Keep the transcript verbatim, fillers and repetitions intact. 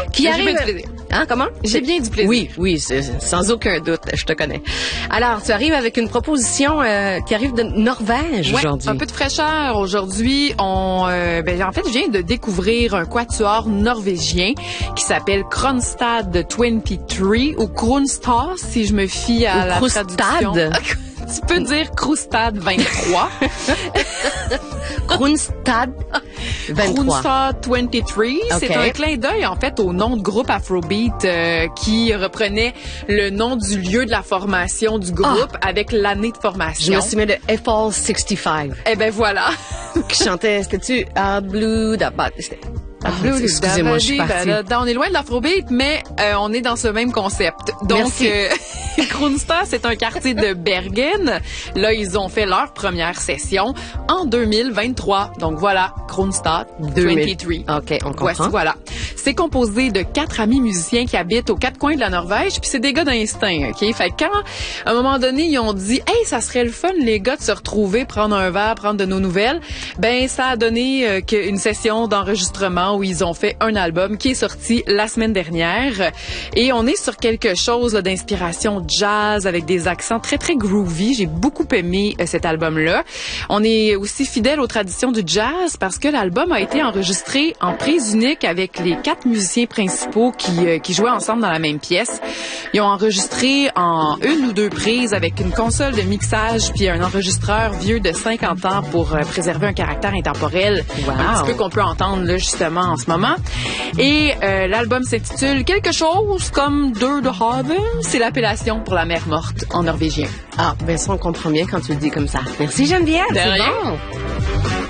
Qui J'ai arrive... bien du plaisir. Hein, comment? J'ai bien du plaisir. Oui, oui, c'est, sans aucun doute, je te connais. Alors, tu arrives avec une proposition euh, qui arrive de Norvège Ouais, aujourd'hui. un peu de fraîcheur aujourd'hui. On, euh, ben, en fait, je viens de découvrir un quatuor norvégien qui s'appelle Kronstad vingt-trois ou Kronstad, si je me fie à Ou la Krustad. traduction. Tu peux dire Krustad vingt-trois. Kronstad vingt-trois. Kronstad vingt-trois, c'est Okay. un clin d'œil en fait au nom de groupe Afrobeat euh, qui reprenait le nom du lieu de la formation du groupe avec l'année de formation. Je me souviens de Eiffel soixante-quinze Eh ben voilà. qui chantait, c'était-tu Out Blue, da, bah, c'était... Ah, excusez-moi, je suis partie. On est loin de l'Afrobeat, mais euh, on est dans ce même concept. Donc, euh, Kronstad, c'est un quartier de Bergen. Là, ils ont fait leur première session en deux mille vingt-trois. Donc voilà, Kronstad vingt-trois. OK, on comprend. Voici, voilà. C'est composé de quatre amis musiciens qui habitent aux quatre coins de la Norvège, puis c'est des gars d'instinct, OK? Fait que quand, à un moment donné, ils ont dit « Hey, ça serait le fun, les gars, de se retrouver, prendre un verre, prendre de nos nouvelles », ben ça a donné euh, une session d'enregistrement où ils ont fait un album qui est sorti la semaine dernière. Et on est sur quelque chose là, d'inspiration jazz avec des accents très, très groovy. J'ai beaucoup aimé euh, cet album-là. On est aussi fidèle aux traditions du jazz parce que l'album a été enregistré en prise unique avec les quatre musiciens principaux qui, euh, qui jouaient ensemble dans la même pièce. Ils ont enregistré en une ou deux prises avec une console de mixage puis un enregistreur vieux de cinquante ans pour euh, préserver un caractère intemporel. Wow. Un petit peu qu'on peut entendre là, justement en ce moment. Et euh, l'album s'intitule quelque chose comme Deux de Haven. C'est l'appellation pour la mer morte en norvégien. Ah, ben ça, on comprend bien quand tu le dis comme ça. Merci Geneviève, De c'est rien. bon.